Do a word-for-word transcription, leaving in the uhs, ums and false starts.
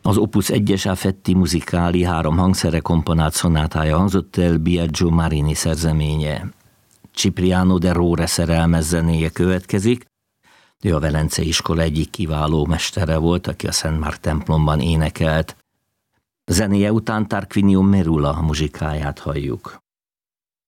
Az Opus egyes Affetti Musicali három hangszerre komponált szonátája hangzott el, Biagio Marini szerzeménye. Cipriano de Rore szerelmes zenéje következik. Ő a Velencei Iskola egyik kiváló mestere volt, aki a Szent Márk templomban énekelt. Zenéje után Tarquinio Merula muzsikáját halljuk.